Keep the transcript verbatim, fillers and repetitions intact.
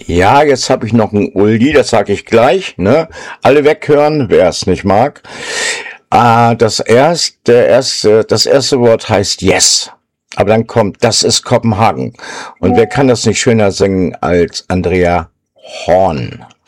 Ja, jetzt habe ich noch ein Uldi, das sage ich gleich, ne? Alle weghören, wer es nicht mag. Ah, das erste, erste, das erste Wort heißt Yes. Aber dann kommt, das ist Kopenhagen. Und wer kann das nicht schöner singen als Andrea Horn?